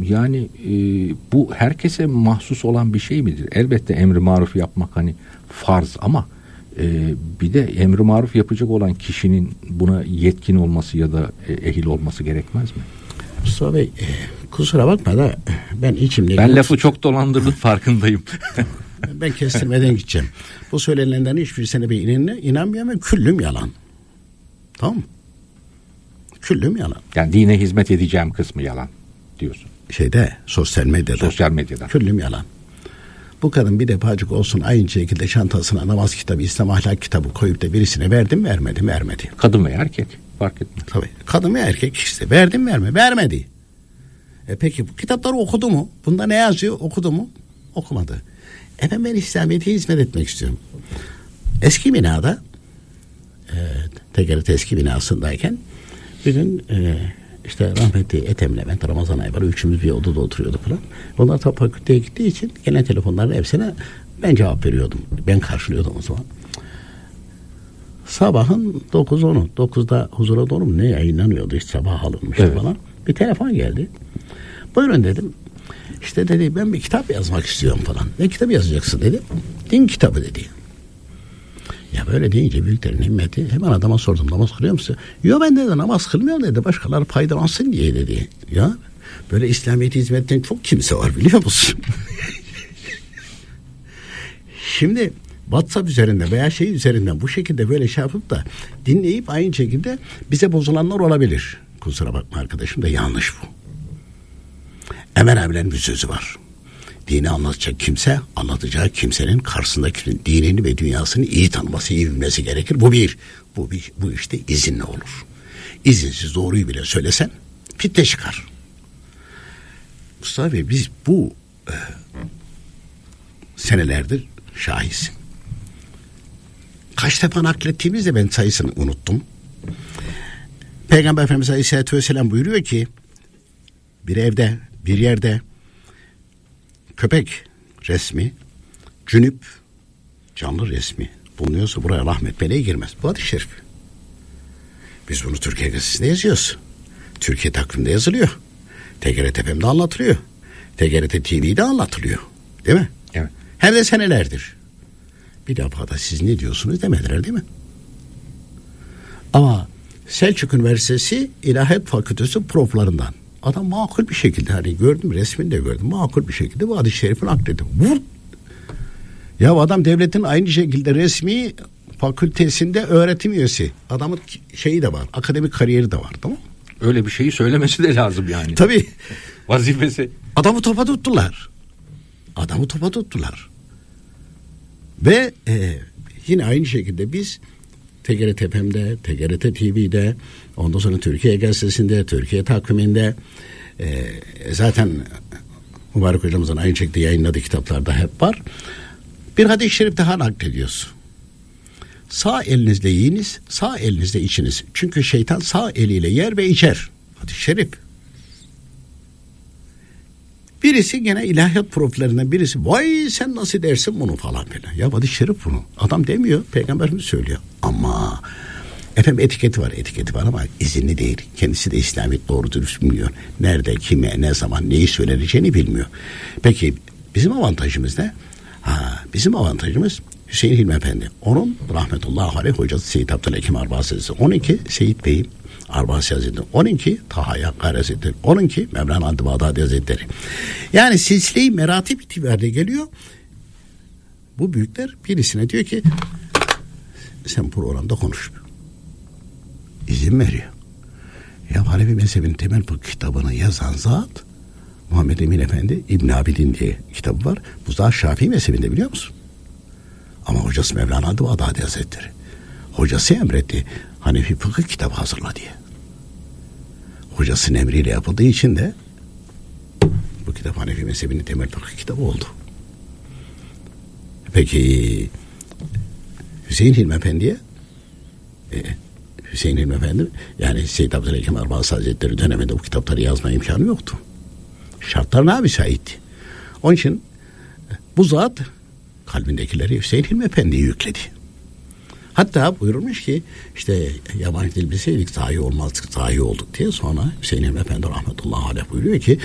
Yani bu herkese mahsus olan bir şey midir? Elbette emri maruf yapmak hani farz ama bir de emri maruf yapacak olan kişinin buna yetkin olması ya da ehil olması gerekmez mi? Mustafa Bey, kusura bakma da ben içimde... Ben lafı çok dolandırdım, farkındayım. Ben kestirmeden gideceğim. Bu söylenenlerin hiçbirisine bir inanmıyorum ve küllüm yalan. Tamam mı? Küllüm yalan. Yani dine hizmet edeceğim kısmı yalan diyorsun. Sosyal medyada. Küllüm yalan. Bu kadın bir defacık olsun aynı şekilde çantasına namaz kitabı, İslam ahlak kitabı koyup da birisine verdim vermedi. Kadın veya erkek fark etmez. Tabii kadın veya erkek işte verdim vermedi. Peki bu kitapları okudu mu? Bunda ne yazıyor? Okudu mu? Okumadı. Ben İslamiyet'e hizmet etmek istiyorum. Eski binada TGRT eski binasındayken bir gün işte rahmetli Ethem Levent, Ramazan Aybar üçümüz bir odada oturuyorduk falan. Onlar tabi fakülteye gittiği için gelen telefonların hepsine ben cevap veriyordum. Ben karşılıyordum o zaman. Sabahın 9-10'u 9'da huzura doğru mu ne yayınlanıyordu işte sabah alınmıştı falan. Bir telefon geldi. Buyurun dedim. İşte dedi ben bir kitap yazmak istiyorum falan. Ne kitap yazacaksın dedi. Din kitabı dedi. Ya böyle deyince büyüklerin himmeti, hemen adama sordum, namaz kılıyor musun? Yok ben dedi namaz kılmıyorum dedi, başkaları faydalansın diye dedi. Ya böyle İslamiyet hizmetten çok kimse var biliyor musun? Şimdi WhatsApp üzerinden veya üzerinden bu şekilde böyle şey yapıp da dinleyip aynı şekilde bize bozulanlar olabilir. Kusura bakma arkadaşım da yanlış bu. Ömer abilerin bir sözü var. Dini anlatacak kimse, anlatacağı kimsenin karşısındaki dinini ve dünyasını iyi tanıması, iyi bilmesi gerekir. Bu işte izinle olur. İzinsiz doğruyu bile söylesen fitne çıkar. Mustafa Bey, biz bu senelerdir şahiz. Kaç defa naklettiğimizde ben sayısını unuttum. Peygamber Efendimiz Aleyhisselatü Vesselam buyuruyor ki bir evde, bir yerde köpek resmi, cünüp canlı resmi bulunuyorsa buraya rahmet meleği girmez. Bu hadis-i şerif. Biz bunu Türkiye Gazetesi'nde yazıyoruz. Türkiye takvimde yazılıyor. TGRT FM'de anlatılıyor. TGRT TV'de anlatılıyor. Değil mi? Evet. Hem de senelerdir. Bir defa da siz ne diyorsunuz demediler değil mi? Ama Selçuk Üniversitesi İlahiyat Fakültesi proflarından adam makul bir şekilde, hani gördüm, resmini de gördüm, makul bir şekilde bu hadis-i şerifi nakledi. Vur! Ya adam devletin aynı şekilde resmi fakültesinde öğretim üyesi. Adamın şeyi de var, akademik kariyeri de var, tamam mı? Öyle bir şeyi söylemesi de lazım yani. Tabii. Vazifesi. Adamı topa tuttular. Ve yine aynı şekilde biz TGRT FM'de, TGRT TV'de, ondan sonra Türkiye Gazetesi'nde, Türkiye takviminde, zaten Mübarek hocamızın aynı şekilde yayınladığı kitaplarda hep var. Bir hadis-i şerif daha naklediyoruz. Sağ elinizle yiyiniz, sağ elinizle içiniz. Çünkü şeytan sağ eliyle yer ve içer. Hadis-i şerif. Birisi gene ilahiyat profillerinden birisi, vay sen nasıl dersin bunu falan filan. Ya hadis-i şerif bunu. Adam demiyor, Peygamberimiz söylüyor. Ama efendim etiketi var ama izinli değil. Kendisi de İslamiyet doğru dürüst bilmiyor. Nerede, kime, ne zaman, neyi söyleneceğini bilmiyor. Peki bizim avantajımız ne? Bizim avantajımız Hüseyin Hilmi Efendi. Onun rahmetullahi aleyh hocası Seyyid Abdülhakim Arbasi Hazretleri. 12 Seyyid Bey'im Arbasi Hazretleri. 12 Taha Yakkari Hazretleri. 12 Mevlana Abdü Bağdadi Hazretleri. Yani silsile-i meratib itibariyle geliyor. Bu büyükler birisine diyor ki sen programda konuş. İzin veriyor. Ya Hanefi mezhebinin temel bu kitabını yazan zat Muhammed Emin Efendi İbn Abidin diye kitabı var. Bu zat Şafii mezhebinde, biliyor musun? Ama hocası Mevlana Abdü Bağdadi Hazretleri. Hocası emretti Hanefi fıkıh kitabı hazırla diye. Hocasının emriyle yapıldığı için de bu kitap Hanefi mezhebinin temel fıkıh kitabı oldu. Peki Hüseyin Hilmi Efendi'ye Hüseyin Hilmi Efendi, yani Seyyid Abdülhakim Arbasi Hazretleri döneminde bu kitapları yazma imkanı yoktu. Şartlarına müsaitti. Onun için bu zat kalbindekileri Hüseyin Hilmi Efendi'ye yükledi. Hatta buyurmuş ki işte yabancı dil bilseydik zayi olmazdık, zayi olduk diye. Sonra Hüseyin Hilmi Efendi rahmetullahi aleyh buyuruyor ki